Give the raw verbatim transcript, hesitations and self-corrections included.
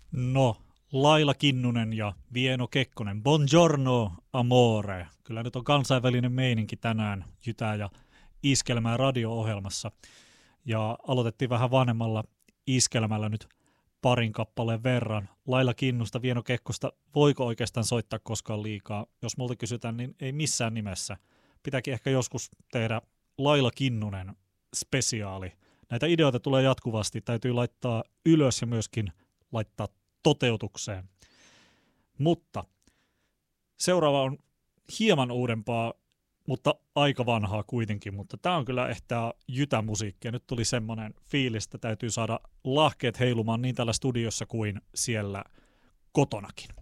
No, Laila Kinnunen ja Vieno Kekkonen. Buongiorno, amore. Kyllä nyt on kansainvälinen meininki tänään Jytää ja Iskelmää radio-ohjelmassa. Ja aloitettiin vähän vanhemmalla iskelmällä nyt parin kappaleen verran. Laila Kinnusta, Vieno Kekkosta, voiko oikeastaan soittaa koskaan liikaa? Jos multa kysytään, niin ei missään nimessä. Pitääkin ehkä joskus tehdä Laila Kinnunen spesiaali. Näitä ideoita tulee jatkuvasti, täytyy laittaa ylös ja myöskin laittaa toteutukseen. Mutta seuraava on hieman uudempaa, mutta aika vanhaa kuitenkin, mutta tämä on kyllä ehkä jytämusiikkia. Nyt tuli semmoinen fiilis, että täytyy saada lahkeet heilumaan niin täällä studiossa kuin siellä kotonakin.